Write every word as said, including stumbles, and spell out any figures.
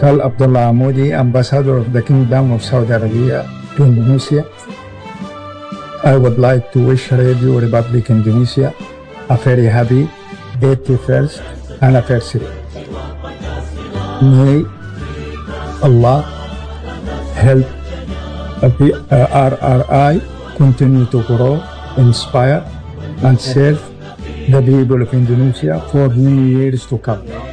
Tal Abdullah Amoudi, Ambassador of the Kingdom of Saudi Arabia to Indonesia. I would like to wish Radio Republic Indonesia a very happy eighty-first anniversary. May Allah help R R I continue to grow, inspire, and serve the people of Indonesia for many years to come.